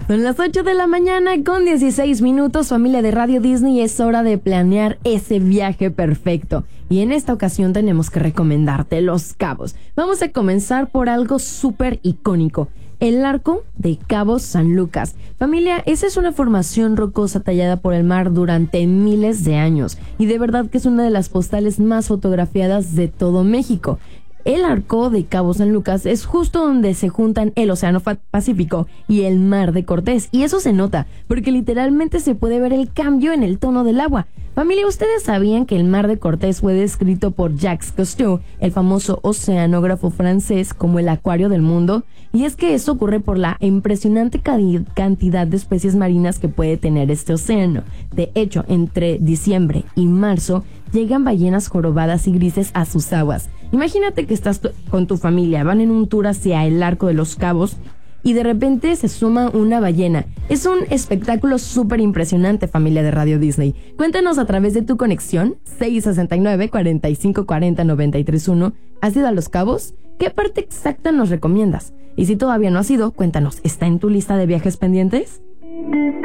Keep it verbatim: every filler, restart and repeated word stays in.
Son las ocho de la mañana con dieciséis minutos, familia de Radio Disney, es hora de planear ese viaje perfecto. Y en esta ocasión tenemos que recomendarte Los Cabos. Vamos a comenzar por algo súper icónico. El Arco de Cabo San Lucas. Familia, esa es una formación rocosa tallada por el mar durante miles de años. Y de verdad que es una de las postales más fotografiadas de todo México. El Arco de Cabo San Lucas es justo donde se juntan el Océano Pacífico y el Mar de Cortés. Y eso se nota, porque literalmente se puede ver el cambio en el tono del agua. Familia, ¿ustedes sabían que el Mar de Cortés fue descrito por Jacques Cousteau, el famoso oceanógrafo francés, como el acuario del mundo? Y es que eso ocurre por la impresionante cantidad de especies marinas que puede tener este océano. De hecho, entre diciembre y marzo llegan ballenas jorobadas y grises a sus aguas. Imagínate que estás con tu familia, van en un tour hacia el Arco de los Cabos y de repente se suma una ballena. Es un espectáculo súper impresionante, familia de Radio Disney. Cuéntanos a través de tu conexión seis sesenta y nueve, cuarenta y cinco cuarenta, noventa y tres uno. ¿Has ido a Los Cabos? ¿Qué parte exacta nos recomiendas? Y si todavía no has ido, cuéntanos, ¿está en tu lista de viajes pendientes?